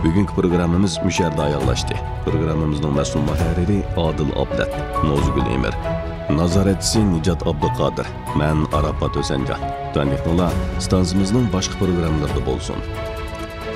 Bugungi programmamiz musharda oyoqlashdi. Programmamizning mas'ul muharriri Adil Ablat, Nozgul Emir. Nazoratchisi Nijat Abduqodir. Men Arafat O'sanjon. Tandiqlar stansiyamizning boshqa programmalarida bo'lsin.